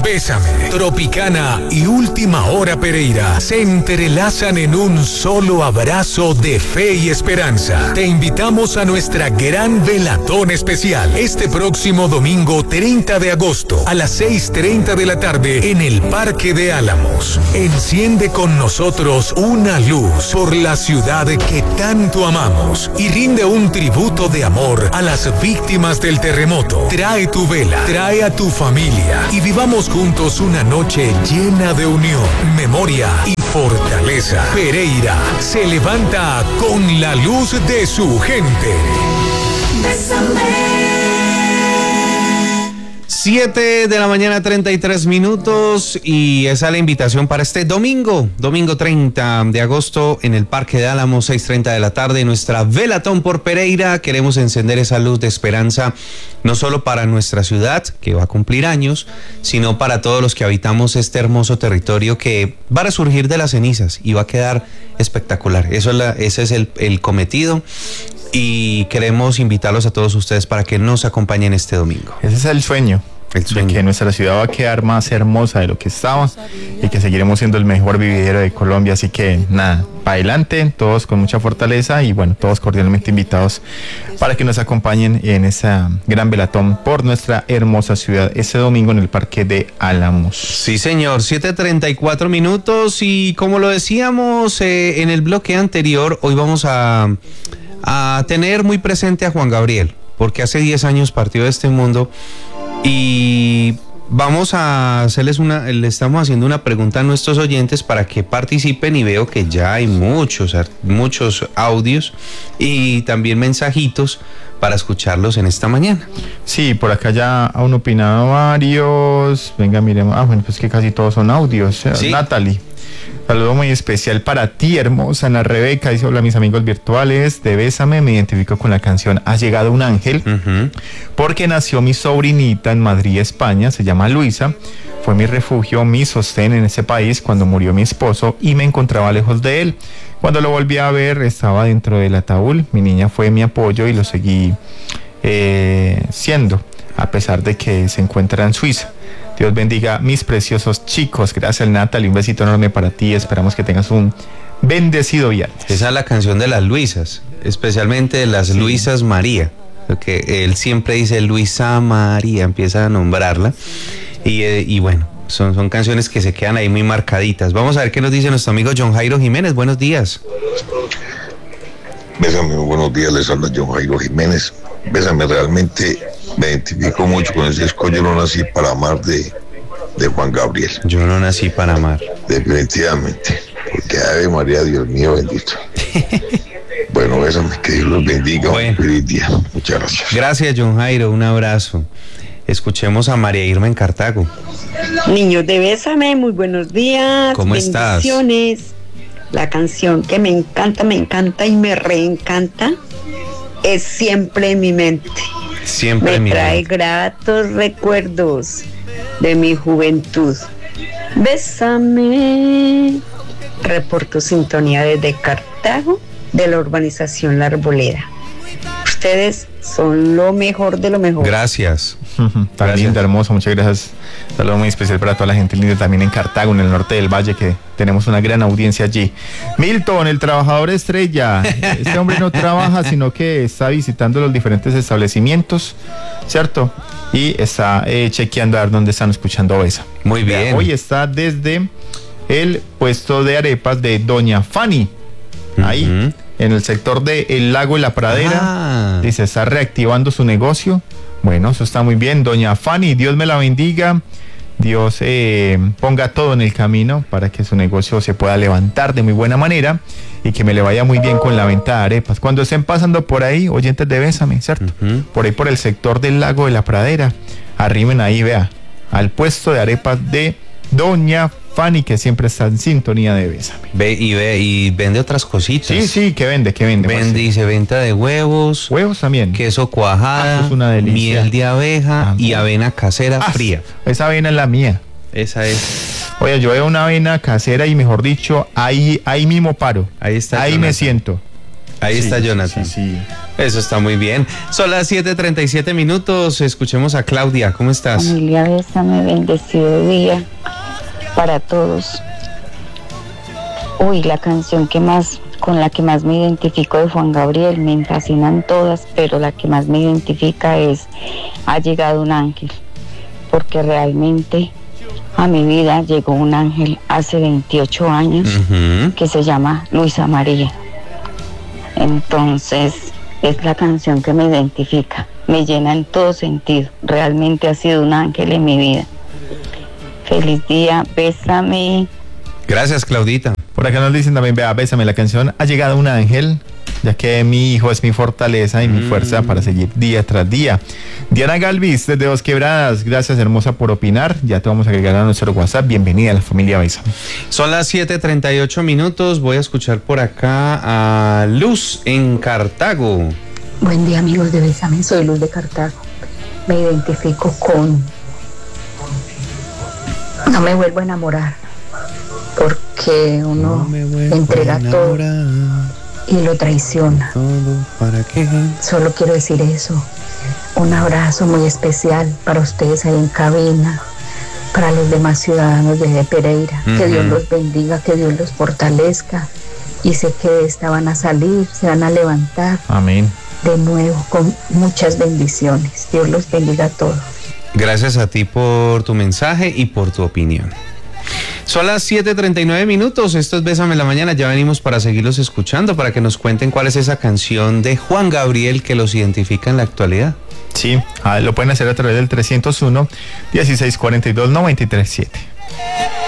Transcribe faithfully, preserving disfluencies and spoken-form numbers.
Bésame, Tropicana y Última Hora Pereira se entrelazan en un solo abrazo de fe y esperanza. Te invitamos a nuestra gran velatón especial este próximo domingo treinta de agosto a las seis y media de la tarde en el Parque de Álamos. Enciende con nosotros una luz por la ciudad que tanto amamos y rinde un tributo de amor a las víctimas del terremoto. Trae tu vela, trae a tu familia y vivamos juntos una noche llena de unión, memoria y fortaleza. Pereira se levanta con la luz de su gente. siete de la mañana, treinta y tres minutos, y esa es la invitación para este domingo, domingo treinta de agosto en el Parque de Álamos, seis y treinta de la tarde, nuestra velatón por Pereira. Queremos encender esa luz de esperanza, no solo para nuestra ciudad, que va a cumplir años, sino para todos los que habitamos este hermoso territorio que va a resurgir de las cenizas y va a quedar espectacular. Eso es la, ese es el, el cometido. Y queremos invitarlos a todos ustedes para que nos acompañen este domingo. Ese es el sueño. El sueño. De que nuestra ciudad va a quedar más hermosa de lo que estaba y que seguiremos siendo el mejor vividero de Colombia. Así que nada, para adelante, todos con mucha fortaleza y bueno, todos cordialmente invitados para que nos acompañen en esa gran velatón por nuestra hermosa ciudad este domingo en el Parque de Álamos. Sí, señor, siete treinta y cuatro minutos, y como lo decíamos eh, en el bloque anterior, hoy vamos a... a tener muy presente a Juan Gabriel, porque hace diez años partió de este mundo, y vamos a hacerles una, le estamos haciendo una pregunta a nuestros oyentes para que participen, y veo que ya hay muchos, muchos audios y también mensajitos para escucharlos en esta mañana. Sí, por acá ya han opinado varios. Venga, miremos. Ah, bueno, pues que casi todos son audios. ¿Sí? Natalie. Saludo muy especial para ti, hermosa Ana Rebeca. Dice: hola, mis amigos virtuales de Bésame. Me identifico con la canción Ha llegado un ángel, uh-huh. porque nació mi sobrinita en Madrid, España. Se llama Luisa. Fue mi refugio, mi sostén en ese país cuando murió mi esposo y me encontraba lejos de él. Cuando lo volví a ver, estaba dentro del ataúd. Mi niña fue mi apoyo y lo seguí eh, siendo, a pesar de que se encuentra en Suiza. Dios bendiga mis preciosos chicos. Gracias, Natalie. Un besito enorme para ti. Esperamos que tengas un bendecido viernes. Esa es la canción de las Luisas, especialmente de las sí. Luisas María. Porque él siempre dice Luisa María, empieza a nombrarla. Y, eh, y bueno, son, son canciones que se quedan ahí muy marcaditas. Vamos a ver qué nos dice nuestro amigo John Jairo Jiménez. Buenos días. Bésame, buenos días. Les habla John Jairo Jiménez. Bésame, realmente me identifico mucho con ese disco Yo no nací para amar de, de Juan Gabriel. Yo no nací para amar. Definitivamente, porque Ave María, Dios mío bendito. Bueno, bésame, que Dios los bendiga. Bueno. Feliz día. Muchas gracias. Gracias, John Jairo, un abrazo. Escuchemos a María Irma en Cartago. Niños de Bésame, muy buenos días. ¿Cómo estás? Bendiciones. La canción que me encanta, me encanta y me reencanta es Siempre en mi mente. Siempre me en mi trae mente. gratos recuerdos de mi juventud. Bésame. Reporto sintonía desde Cartago, de la urbanización La Arboleda. Ustedes son lo mejor de lo mejor. Gracias. Tan lindo, hermoso, muchas gracias. Saludo muy especial para toda la gente linda también en Cartago, en el norte del valle, que tenemos una gran audiencia allí. Milton, el trabajador estrella. Este hombre no trabaja, sino que está visitando los diferentes establecimientos, ¿cierto? Y está eh, chequeando a ver dónde están escuchando Besa. Muy bien. Hoy está desde el puesto de arepas de Doña Fanny, ahí, uh-huh. en el sector de El Lago y La Pradera. Ah. Dice, está reactivando su negocio. Bueno, eso está muy bien, Doña Fanny, Dios me la bendiga. Dios eh, ponga todo en el camino para que su negocio se pueda levantar de muy buena manera y que me le vaya muy bien con la venta de arepas. Cuando estén pasando por ahí, oyentes de Bésame, ¿cierto? Uh-huh. Por ahí por el sector del Lago de La Pradera, arriben ahí, vea, al puesto de arepas de Doña Fanny, que siempre está en sintonía de Bésame. Ve y ve y vende otras cositas. Sí, sí, que vende, que vende. Vende, dice venta de huevos. Huevos también. Queso cuajada. Ah, es una delicia. Miel de abeja ah, y avena casera ah, fría. Esa avena es la mía. Esa es. Oye, yo veo una avena casera y mejor dicho, ahí, ahí mismo paro. Ahí está. Ahí Jonathan. me siento. Ahí sí, está Jonathan. Sí, sí. Eso está muy bien. Son las siete treinta y siete minutos. Escuchemos a Claudia. ¿Cómo estás? Familia, bésame, bendecido día para todos. Uy, la canción que más, con la que más me identifico de Juan Gabriel, me fascinan todas, pero la que más me identifica es Ha llegado un ángel, porque realmente a mi vida llegó un ángel hace veintiocho años, uh-huh, que se llama Luisa María. Entonces, es la canción que me identifica, me llena en todo sentido. Realmente ha sido un ángel en mi vida. Feliz día, bésame. Gracias, Claudita. Por acá nos dicen también, vea, bésame, la canción Ha llegado un ángel, ya que mi hijo es mi fortaleza y mm. mi fuerza para seguir día tras día. Diana Galvis, desde Dos Quebradas, gracias hermosa por opinar. Ya te vamos a agregar a nuestro WhatsApp. Bienvenida a la familia Bésame. Son las siete treinta y ocho minutos. Voy a escuchar por acá a Luz en Cartago. Buen día, amigos de Bésame, soy Luz de Cartago. Me identifico con No me vuelvo a enamorar, porque uno no entrega todo y lo traiciona. ¿Todo para qué? Solo quiero decir eso. Un abrazo muy especial para ustedes ahí en cabina, para los demás ciudadanos de Pereira. Uh-huh. Que Dios los bendiga, que Dios los fortalezca. Y sé que de esta van a salir, se van a levantar. Amén. De nuevo, con muchas bendiciones. Dios los bendiga a todos. Gracias a ti por tu mensaje y por tu opinión. Son las siete treinta y nueve minutos, esto es Bésame en la Mañana, ya venimos para seguirlos escuchando, para que nos cuenten cuál es esa canción de Juan Gabriel que los identifica en la actualidad. Sí, lo pueden hacer a través del trescientos uno, dieciséis cuarenta y dos, noventa y tres siete.